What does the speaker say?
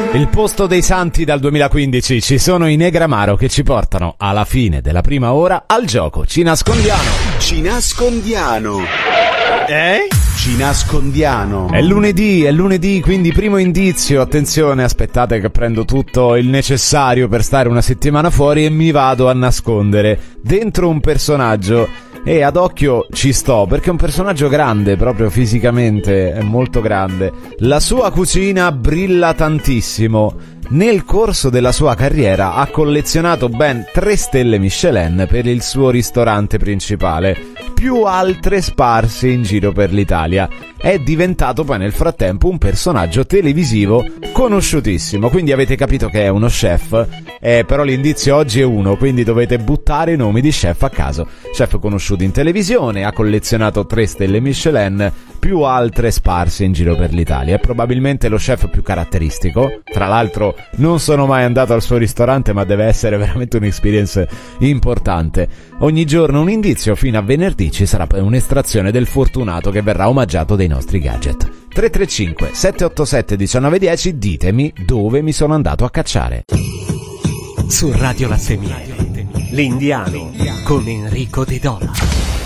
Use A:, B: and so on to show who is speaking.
A: Il posto dei santi dal 2015, ci sono i Negramaro che ci portano alla fine della prima ora al gioco Ci nascondiano.
B: Ci nascondiano. Ci nascondiano.
A: È lunedì, quindi primo indizio, attenzione, aspettate che prendo tutto il necessario per stare una settimana fuori e mi vado a nascondere dentro un personaggio. E ad occhio ci sto, perché è un personaggio grande, proprio fisicamente, è molto grande. La sua cucina brilla tantissimo. Nel corso della sua carriera ha collezionato ben 3 stelle Michelin per il suo ristorante principale, più altre sparse in giro per l'Italia. È diventato poi nel frattempo un personaggio televisivo conosciutissimo, quindi avete capito che è uno chef, però l'indizio oggi è uno, quindi dovete buttare i nomi di chef a caso. Chef conosciuti in televisione, ha collezionato 3 stelle Michelin, più altre sparse in giro per l'Italia. È probabilmente lo chef più caratteristico. Tra l'altro non sono mai andato al suo ristorante, ma deve essere veramente un'esperienza importante. Ogni giorno un indizio, fino a venerdì ci sarà poi un'estrazione del fortunato che verrà omaggiato dei nostri gadget. 335 787 1910, ditemi dove mi sono andato a cacciare.
C: Su Radio Latte Miele, l'Indiano con Enrico De Dola.